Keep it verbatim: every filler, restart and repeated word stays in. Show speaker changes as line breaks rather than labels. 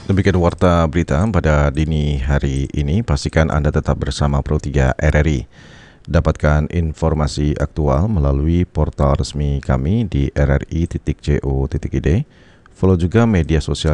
Demikian warta berita pada dini hari ini. Pastikan Anda tetap bersama Pro tiga R R I. Dapatkan informasi aktual melalui portal resmi kami di r r i titik co titik i d. Follow juga media sosial